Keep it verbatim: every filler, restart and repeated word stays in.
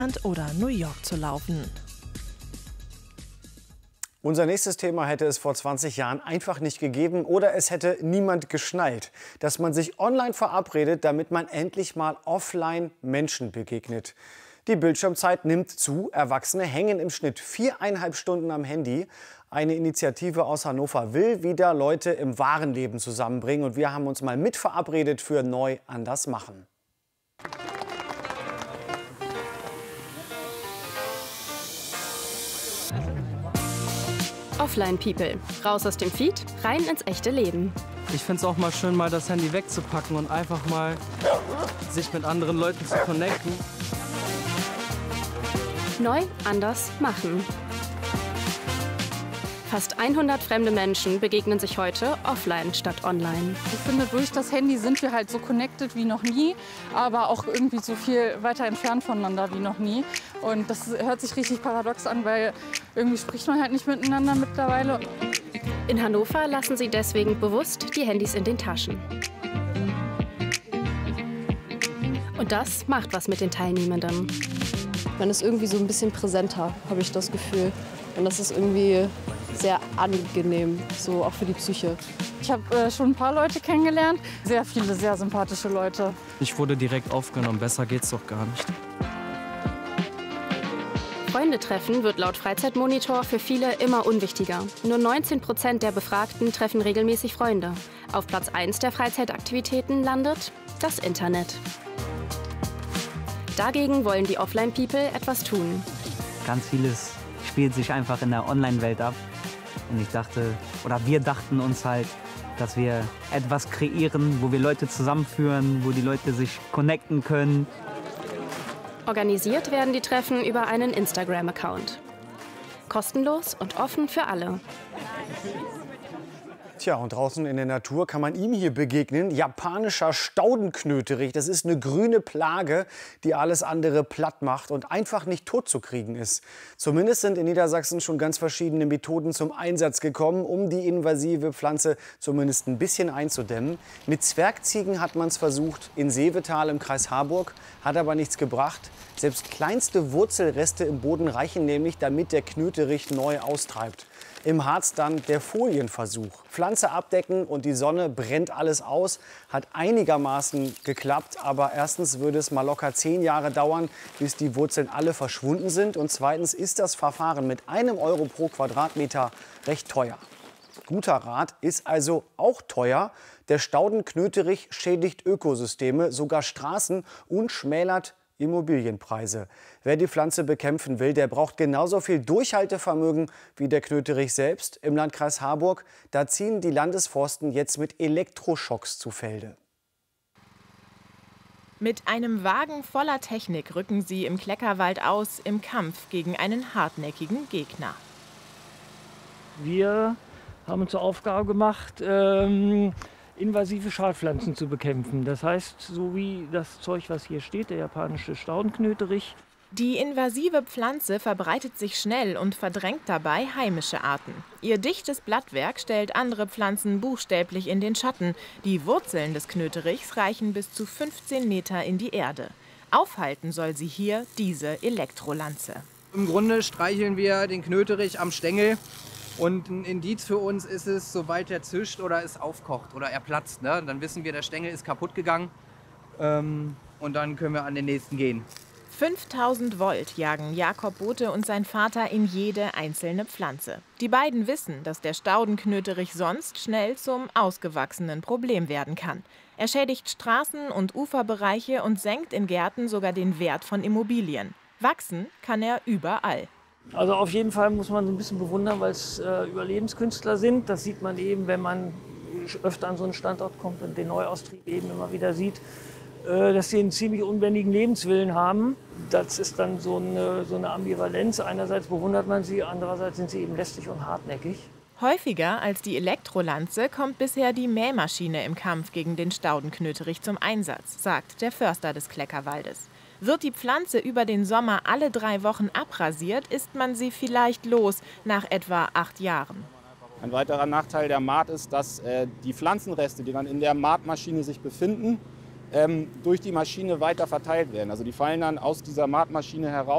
oder New York zu laufen. Unser nächstes Thema hätte es vor zwanzig Jahren einfach nicht gegeben oder es hätte niemand geschnallt, dass man sich online verabredet, damit man endlich mal offline Menschen begegnet. Die Bildschirmzeit nimmt zu, Erwachsene hängen im Schnitt viereinhalb Stunden am Handy. Eine Initiative aus Hannover will wieder Leute im wahren Leben zusammenbringen und wir haben uns mal mit verabredet für Neu anders machen. Offline People. Raus aus dem Feed, rein ins echte Leben. Ich finde es auch mal schön, mal das Handy wegzupacken und einfach mal sich mit anderen Leuten zu connecten. Neu anders machen. Fast hundert fremde Menschen begegnen sich heute offline statt online. Ich finde, durch das Handy sind wir halt so connected wie noch nie, aber auch irgendwie so viel weiter entfernt voneinander wie noch nie. Und das hört sich richtig paradox an, weil irgendwie spricht man halt nicht miteinander mittlerweile. In Hannover lassen sie deswegen bewusst die Handys in den Taschen. Und das macht was mit den Teilnehmenden. Man ist irgendwie so ein bisschen präsenter, habe ich das Gefühl. Und das ist irgendwie sehr angenehm, so auch für die Psyche. Ich habe äh, schon ein paar Leute kennengelernt, sehr viele sehr sympathische Leute. Ich wurde direkt aufgenommen, besser geht's doch gar nicht. Freunde-Treffen wird laut Freizeitmonitor für viele immer unwichtiger. Nur neunzehn Prozent der Befragten treffen regelmäßig Freunde. Auf Platz eins der Freizeitaktivitäten landet das Internet. Dagegen wollen die Offline-People etwas tun. Ganz vieles spielt sich einfach in der Online-Welt ab. Und ich dachte, oder wir dachten uns halt, dass wir etwas kreieren, wo wir Leute zusammenführen, wo die Leute sich connecten können. Organisiert werden die Treffen über einen Instagram-Account. Kostenlos und offen für alle. Tja, und draußen in der Natur kann man ihm hier begegnen. Japanischer Staudenknöterich. Das ist eine grüne Plage, die alles andere platt macht und einfach nicht tot zu kriegen ist. Zumindest sind in Niedersachsen schon ganz verschiedene Methoden zum Einsatz gekommen, um die invasive Pflanze zumindest ein bisschen einzudämmen. Mit Zwergziegen hat man es versucht, in Seevetal im Kreis Harburg, hat aber nichts gebracht. Selbst kleinste Wurzelreste im Boden reichen nämlich, damit der Knöterich neu austreibt. Im Harz dann der Folienversuch. Pflanze abdecken und die Sonne brennt alles aus. Hat einigermaßen geklappt, aber erstens würde es mal locker zehn Jahre dauern, bis die Wurzeln alle verschwunden sind. Und zweitens ist das Verfahren mit einem Euro pro Quadratmeter recht teuer. Guter Rat ist also auch teuer. Der Staudenknöterich schädigt Ökosysteme, sogar Straßen und schmälert Immobilienpreise. Wer die Pflanze bekämpfen will, der braucht genauso viel Durchhaltevermögen wie der Knöterich selbst. Im Landkreis Harburg, da ziehen die Landesforsten jetzt mit Elektroschocks zu Felde. Mit einem Wagen voller Technik rücken sie im Kleckerwald aus im Kampf gegen einen hartnäckigen Gegner. Wir haben uns zur Aufgabe gemacht, ähm invasive Schadpflanzen zu bekämpfen. Das heißt, so wie das Zeug, was hier steht, der japanische Staudenknöterich. Die invasive Pflanze verbreitet sich schnell und verdrängt dabei heimische Arten. Ihr dichtes Blattwerk stellt andere Pflanzen buchstäblich in den Schatten. Die Wurzeln des Knöterichs reichen bis zu fünfzehn Meter in die Erde. Aufhalten soll sie hier diese Elektrolanze. Im Grunde streicheln wir den Knöterich am Stängel. Und ein Indiz für uns ist es, sobald er zischt oder es aufkocht oder er platzt, ne? Dann wissen wir, der Stängel ist kaputt gegangen ähm, und dann können wir an den nächsten gehen. fünftausend Volt jagen Jakob Bote und sein Vater in jede einzelne Pflanze. Die beiden wissen, dass der Staudenknöterich sonst schnell zum ausgewachsenen Problem werden kann. Er schädigt Straßen- und Uferbereiche und senkt in Gärten sogar den Wert von Immobilien. Wachsen kann er überall. Also auf jeden Fall muss man so ein bisschen bewundern, weil es äh, Überlebenskünstler sind. Das sieht man eben, wenn man öfter an so einen Standort kommt und den Neuaustrieb eben immer wieder sieht, äh, dass sie einen ziemlich unbändigen Lebenswillen haben. Das ist dann so eine, so eine Ambivalenz. Einerseits bewundert man sie, andererseits sind sie eben lästig und hartnäckig. Häufiger als die Elektrolanze kommt bisher die Mähmaschine im Kampf gegen den Staudenknöterich zum Einsatz, sagt der Förster des Kleckerwaldes. Wird die Pflanze über den Sommer alle drei Wochen abrasiert, ist man sie vielleicht los nach etwa acht Jahren. Ein weiterer Nachteil der Maat ist, dass äh, die Pflanzenreste, die dann in der Maatmaschine sich befinden, ähm, durch die Maschine weiter verteilt werden. Also die fallen dann aus dieser Maatmaschine heraus.